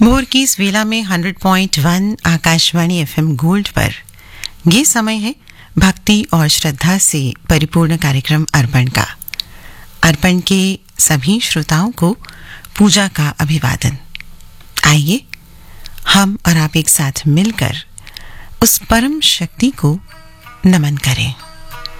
भोर की इस वेला में 100.1 आकाशवाणी एफएम गोल्ड पर ये समय है भक्ति और श्रद्धा से परिपूर्ण कार्यक्रम अर्पण का। अर्पण के सभी श्रोताओं को पूजा का अभिवादन। आइए हम और आप एक साथ मिलकर उस परम शक्ति को नमन करें।